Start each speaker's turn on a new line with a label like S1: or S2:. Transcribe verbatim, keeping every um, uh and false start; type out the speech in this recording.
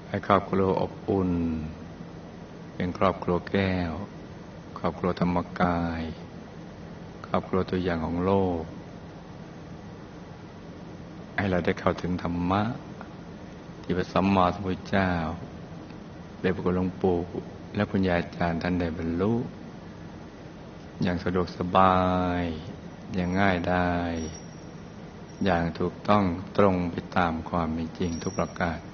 S1: ให้ครอบครัวอบอุ่นเป็นครอบครัวแก้วครอบครัวธรรมกายครอบครัวตัวอย่างของโลกให้เราได้เข้าถึงธรรมะที่พระสัมมาสัมพุทธเจ้าได้ประกาศหลวงปู่และคุณยายอาจารย์ท่านได้บรรลุอย่างสะดวกสบายอย่างง่ายได้อย่างถูกต้องตรงไปตามความเป็นจริงทุกประการ